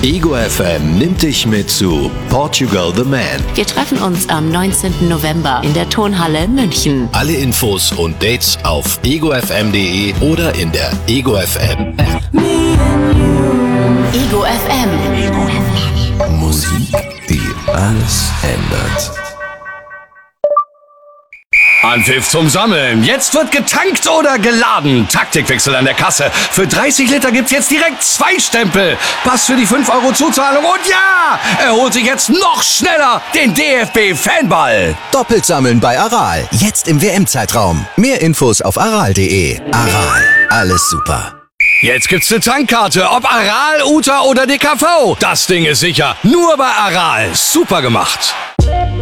Ego FM nimmt dich mit zu Portugal the Man. Wir treffen uns am 19. November in der Turnhalle München. Alle Infos und Dates auf egofm.de oder in der Ego FM App. Ego FM. Musik, die alles ändert. Anpfiff zum Sammeln. Jetzt wird getankt oder geladen. Taktikwechsel an der Kasse. Für 30 Liter gibt's jetzt direkt 2 Stempel. Pass für die 5 € Zuzahlung. Und ja, er holt sich jetzt noch schneller den DFB-Fanball. Doppelt sammeln bei Aral. Jetzt im WM-Zeitraum. Mehr Infos auf aral.de. Aral. Alles super. Jetzt gibt's eine Tankkarte. Ob Aral, Uta oder DKV. Das Ding ist sicher. Nur bei Aral. Super gemacht.